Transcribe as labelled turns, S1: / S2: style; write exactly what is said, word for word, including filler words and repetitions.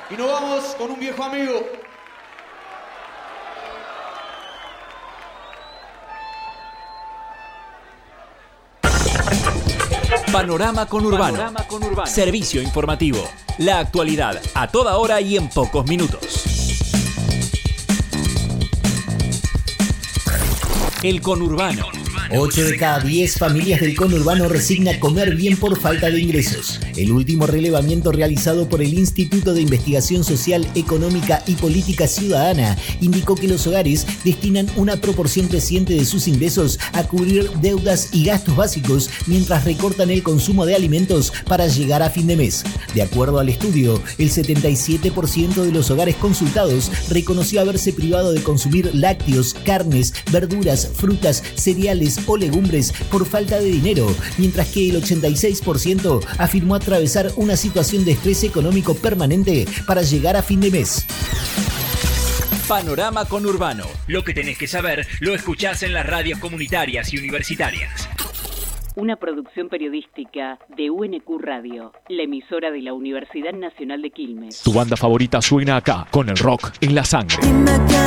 S1: Y nos vamos con un viejo amigo.
S2: Panorama Conurbano. Panorama Conurbano. Servicio informativo. La actualidad a toda hora y en pocos minutos. El Conurbano.
S3: ocho de cada diez familias del conurbano resigna comer bien por falta de ingresos. El último relevamiento realizado por el Instituto de Investigación Social, Económica y Política Ciudadana indicó que los hogares destinan una proporción creciente de sus ingresos a cubrir deudas y gastos básicos mientras recortan el consumo de alimentos para llegar a fin de mes. De acuerdo al estudio, el setenta y siete por ciento de los hogares consultados reconoció haberse privado de consumir lácteos, carnes, verduras, frutas, cereales o legumbres por falta de dinero, mientras que el ochenta y seis por ciento afirmó atravesar una situación de estrés económico permanente para llegar a fin de mes.
S2: Panorama Conurbano. Lo que tenés que saber lo escuchás en las radios comunitarias y universitarias.
S4: Una producción periodística de U N Q Radio, la emisora de la Universidad Nacional de Quilmes.
S5: Tu banda favorita suena acá, con el rock en la sangre.